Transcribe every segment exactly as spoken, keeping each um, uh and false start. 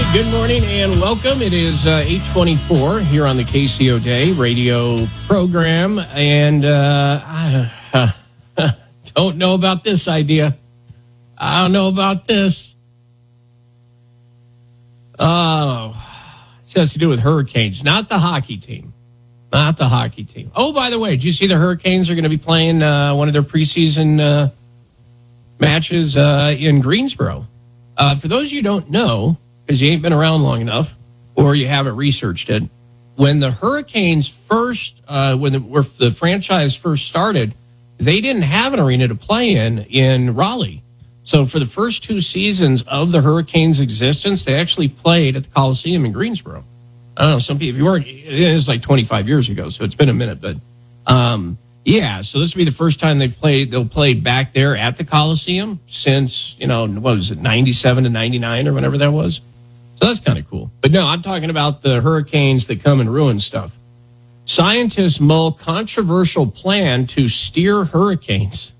Good morning and welcome. It is uh, eight twenty-four here on the K C O Day radio program. And uh, I uh, don't know about this idea. I don't know about this. Oh, it has to do with Hurricanes, not the hockey team. Not the hockey team. Oh, by the way, did you see the Hurricanes are going to be playing uh, one of their preseason uh, matches uh, in Greensboro? Uh, for those of you who don't know, because you ain't been around long enough, or you haven't researched it, when the Hurricanes first, uh, when the, where the franchise first started, they didn't have an arena to play in in Raleigh. So for the first two seasons of the Hurricanes' existence, they actually played at the Coliseum in Greensboro. I don't know, some people, if you weren't, it was like twenty-five years ago, so it's been a minute, but um, yeah, so this will be the first time they've played, they'll play back there at the Coliseum since, you know, what was it, ninety-seven to ninety-nine or whatever that was. So that's kind of cool. But no, I'm talking about the hurricanes that come and ruin stuff. Scientists mull controversial plan to steer hurricanes.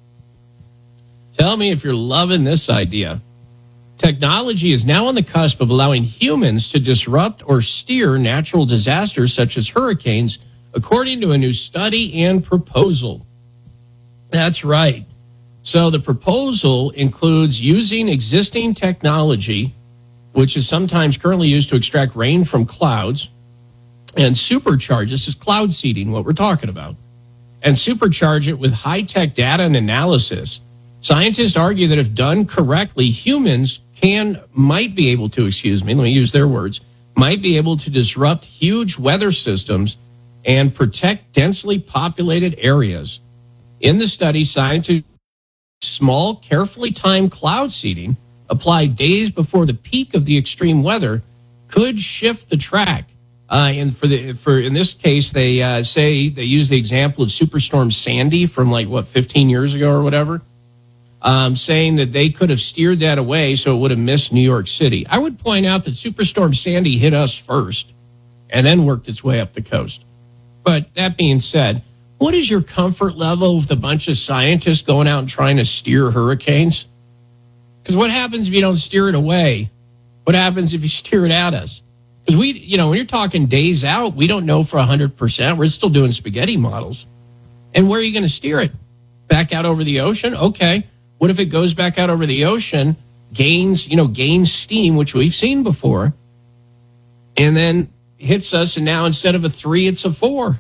Tell me if you're loving this idea. Technology is now on the cusp of allowing humans to disrupt or steer natural disasters such as hurricanes, according to a new study and proposal. That's right. So the proposal includes using existing technology, which is sometimes currently used to extract rain from clouds, and supercharge, this is cloud seeding, what we're talking about, and supercharge it with high-tech data and analysis. Scientists argue that if done correctly, humans can, might be able to, excuse me, let me use their words, might be able to disrupt huge weather systems and protect densely populated areas. In the study, scientists small, carefully timed cloud seeding applied days before the peak of the extreme weather could shift the track. Uh, and for the for in this case, they uh, say they use the example of Superstorm Sandy from like what fifteen years ago or whatever, um, saying that they could have steered that away so it would have missed New York City. I would point out that Superstorm Sandy hit us first and then worked its way up the coast. But that being said, what is your comfort level with a bunch of scientists going out and trying to steer hurricanes? Because what happens if you don't steer it away? What happens if you steer it at us? Because we, you know, when you're talking days out, we don't know for one hundred percent. We're still doing spaghetti models. And where are you going to steer it? Back out over the ocean? Okay. What if it goes back out over the ocean, gains, you know, gains steam, which we've seen before, and then hits us, and now instead of a three, it's a four?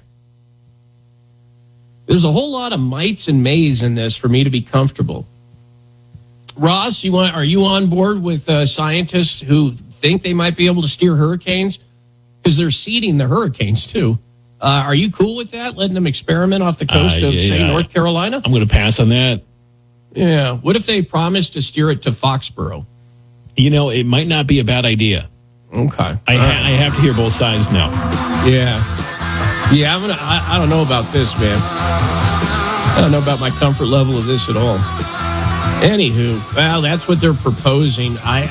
There's a whole lot of mites and mays in this for me to be comfortable. Ross, you want? Are you on board with uh, scientists who think they might be able to steer hurricanes? Because they're seeding the hurricanes, too. Uh, are you cool with that, letting them experiment off the coast uh, of, yeah, say, yeah. North Carolina? I'm going to pass on that. Yeah. What if they promise to steer it to Foxborough? You know, it might not be a bad idea. Okay. I, ha- I have to hear both sides now. Yeah. Yeah, I'm gonna, I, I don't know about this, man. I don't know about my comfort level of this at all. Anywho, well, that's what they're proposing. I,